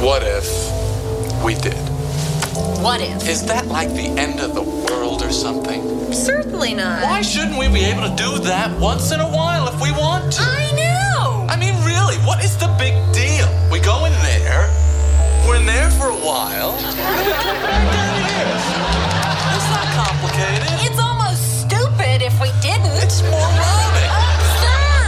What if we did? What if? Is that like the end of the world or something? Certainly not. Why shouldn't we be able to do that once in a while if we want to? I know! I mean, really, what is the big deal? We go in there, we're in there for a while,